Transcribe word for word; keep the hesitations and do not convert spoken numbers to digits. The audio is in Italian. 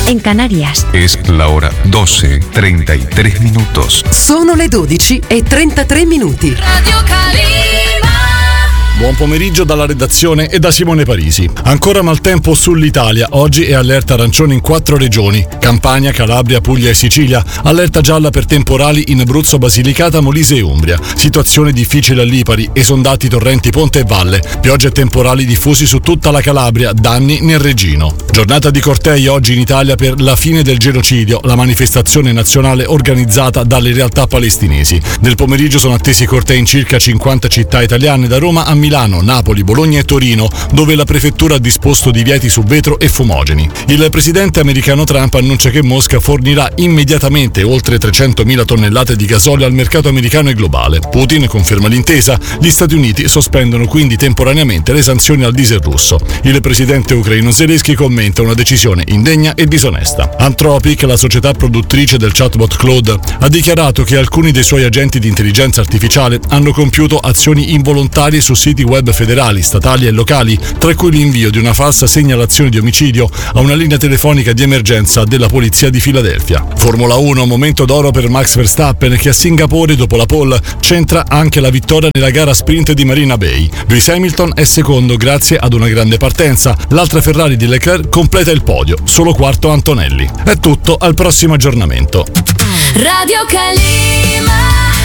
en Canarias. Es la hora doce treinta y tres minutos. Sono le dodici e trentatré minuti. Radio Calima. Buon pomeriggio dalla redazione e da Simone Parisi. Ancora maltempo sull'Italia. Oggi è allerta arancione in quattro regioni: Campania, Calabria, Puglia e Sicilia. Allerta gialla per temporali in Abruzzo, Basilicata, Molise e Umbria. Situazione difficile a Lipari, esondati torrenti Ponte e Valle. Piogge e temporali diffusi su tutta la Calabria, danni nel Regino. Giornata di cortei oggi in Italia per la fine del genocidio, la manifestazione nazionale organizzata dalle realtà palestinesi. Nel pomeriggio sono attesi cortei in circa cinquanta città italiane, da Roma a Milano, Napoli, Bologna e Torino, dove la prefettura ha disposto divieti su vetro e fumogeni. Il presidente americano Trump annuncia che Mosca fornirà immediatamente oltre trecentomila tonnellate di gasolio al mercato americano e globale. Putin conferma l'intesa. Gli Stati Uniti sospendono quindi temporaneamente le sanzioni al diesel russo. Il presidente ucraino Zelensky commenta una decisione indegna e disonesta. Anthropic, la società produttrice del chatbot Claude, ha dichiarato che alcuni dei suoi agenti di intelligenza artificiale hanno compiuto azioni involontarie su siti web federali, statali e locali, tra cui l'invio di una falsa segnalazione di omicidio a una linea telefonica di emergenza della polizia di Filadelfia. Formula uno, momento d'oro per Max Verstappen, che a Singapore, dopo la pole, centra anche la vittoria nella gara sprint di Marina Bay. Lewis Hamilton è secondo grazie ad una grande partenza. L'altra Ferrari di Leclerc completa il podio, solo quarto Antonelli. È tutto, al prossimo aggiornamento. Radio Calima.